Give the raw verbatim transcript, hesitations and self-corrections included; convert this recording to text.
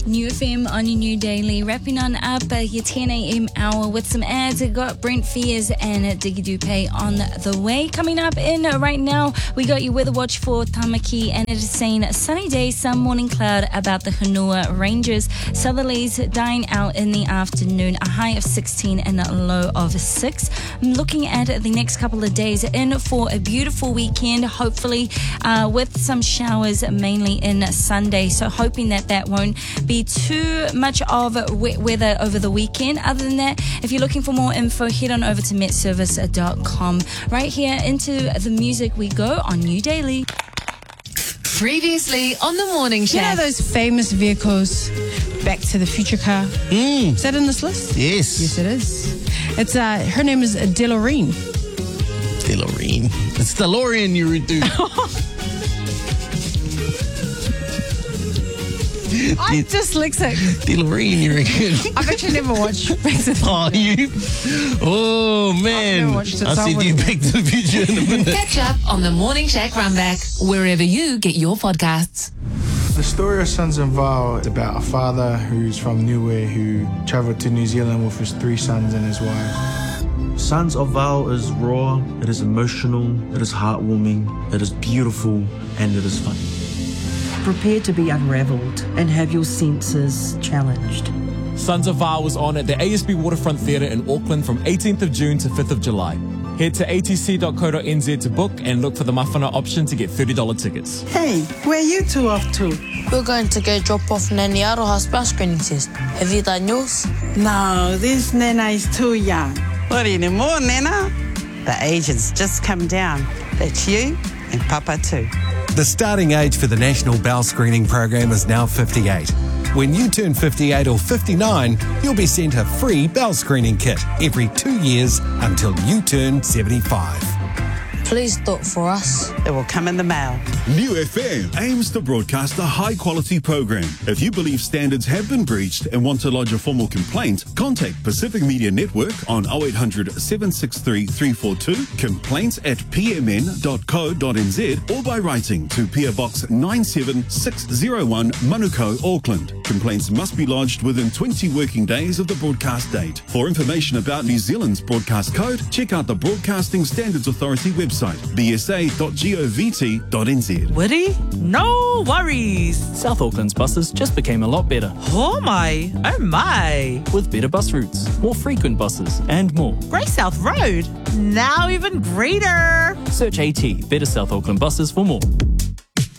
New F M on your new daily. Wrapping on up uh, your ten a.m. hour with some ads. I got Brent Fears and Diggy Dupe on the way. Coming up in uh, right now, we got your weather watch for Tamaki, and it is saying sunny day, some morning cloud about the Hanua Ranges. Southerlies dying out in the afternoon, a high of sixteen and a low of six. I'm looking at the next couple of days in for a beautiful weekend, hopefully uh, with some showers mainly in Sunday. So hoping that that won't be too much of wet weather over the weekend. Other than that, if you're looking for more info, head on over to met service dot com. Right here into the music we go on New Daily. Previously on the Morning Show. You know those famous vehicles, Back to the Future car? Mm. Is that in this list? Yes. Yes, it is. It's uh, her name is DeLorean. DeLorean. It's DeLorean you do. I'm dyslexic. DeLorean, you reckon? I've actually never watched Back to the Future. Oh, you? Oh, man. I've never watched it, I'll so I send you wouldn't. Back to the Future in a minute. Catch up on the Morning Shack Runback, wherever you get your podcasts. The story of Sons of Val is about a father who's from Niue who travelled to New Zealand with his three sons and his wife. Sons of Val is raw, it is emotional, it is heartwarming, it is beautiful, and it is funny. Prepare to be unravelled and have your senses challenged. Sons of Val was on at the A S B Waterfront Theatre in Auckland from eighteenth of June to fifth of July. Head to a t c dot co dot n z to book and look for the Mawhana option to get thirty dollars tickets. Hey, where you two off to? We're going to go drop off Nanny Aroha's bus screening test. Have you done yours? No, this Nana is too young. What anymore, Nana? The age has just come down. That's you and Papa too. The starting age for the National Bowel Screening Program is now fifty-eight. When you turn fifty-eight or fifty-nine, you'll be sent a free bowel screening kit every two years until you turn seventy-five. Please do it for us. It will come in the mail. New F M aims to broadcast a high-quality program. If you believe standards have been breached and want to lodge a formal complaint, contact Pacific Media Network on oh eight hundred, seven six three, three four two, complaints at p m n dot co dot n z, or by writing to P O Box nine seven six zero one, Manukau, Auckland. Complaints must be lodged within twenty working days of the broadcast date. For information about New Zealand's broadcast code, check out the Broadcasting Standards Authority website, b s a dot govt dot n z. Woody? No worries. South Auckland's buses just became a lot better. Oh my, oh my. With better bus routes, more frequent buses, and more. Grey South Road, now even greener. Search AT, Better South Auckland Buses for more.